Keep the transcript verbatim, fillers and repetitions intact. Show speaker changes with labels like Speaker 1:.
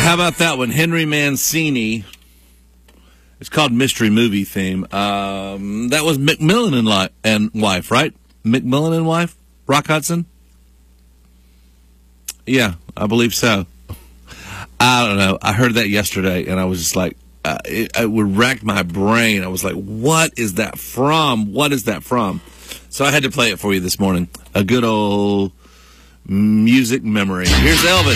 Speaker 1: How about that one? Henry Mancini. It's called Mystery Movie Theme. Um, that was McMillan and, li- and Wife, right? McMillan and Wife? Rock Hudson? Yeah, I believe so. I don't know. I heard that yesterday, and I was just like, uh, it, it would rack my brain. I was like, what is that from? What is that from? So I had to play it for you this morning. A good old music memory. Here's Elvis.